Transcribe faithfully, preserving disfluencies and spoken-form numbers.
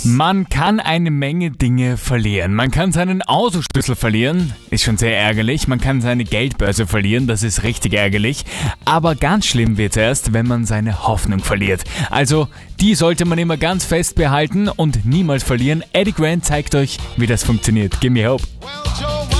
Man kann eine Menge Dinge verlieren. Man kann seinen Autoschlüssel verlieren, ist schon sehr ärgerlich. Man kann seine Geldbörse verlieren, das ist richtig ärgerlich. Aber ganz schlimm wird's erst, wenn man seine Hoffnung verliert. Also, die sollte man immer ganz fest behalten und niemals verlieren. Eddie Grant zeigt euch, wie das funktioniert. Give me hope.